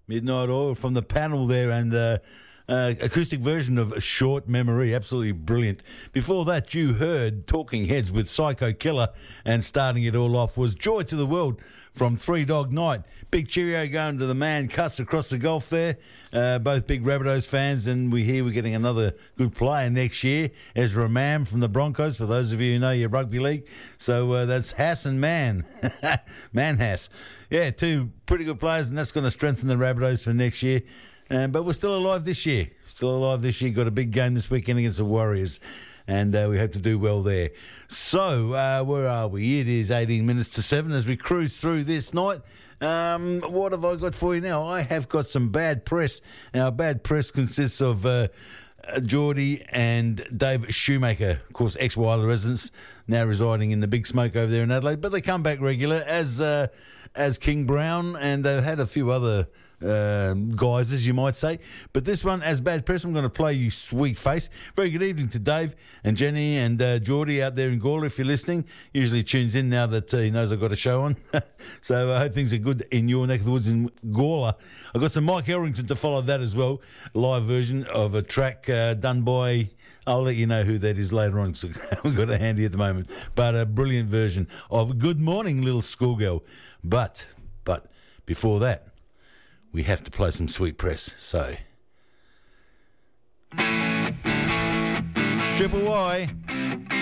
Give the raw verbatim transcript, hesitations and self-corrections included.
Midnight Oil from the panel there, and uh, uh, acoustic version of Short Memory, absolutely brilliant. Before that, you heard Talking Heads with Psycho Killer, and starting it all off was Joy to the World from Three Dog Night. Big cheerio going to the man Cuss across the Gulf there. Uh, both big Rabbitohs fans, and we hear we're getting another good player next year, Ezra Mam from the Broncos, for those of you who know your rugby league. So uh, that's Hass and Man. Man Hass. Yeah, two pretty good players, and that's going to strengthen the Rabbitohs for next year. Um, but we're still alive this year. Still alive this year. Got a big game this weekend against the Warriors, and uh, we hope to do well there. So, uh, where are we? It is eighteen minutes to seven as we cruise through this night. Um, what have I got for you now? I have got some bad press. Now, bad press consists of uh, Geordie and Dave Shoemaker, of course, ex-Wyler residents, now residing in the Big Smoke over there in Adelaide. But they come back regular as uh, as King Brown, and they've had a few other um, guys, as you might say. But this one, as bad press, I'm going to play you Sweet Face. Very good evening to Dave and Jenny and uh, Geordie out there in Gawler, if you're listening. Usually tunes in now that uh, he knows I've got a show on. So I hope things are good in your neck of the woods in Gawler. I've got some Mike Elrington to follow that as well. Live version of a track uh, done by... I'll let you know who that is later on, because I haven't got it handy at the moment. But a brilliant version of Good Morning Little Schoolgirl. But, but, before that, we have to play some Sweet Press, so... Triple Y...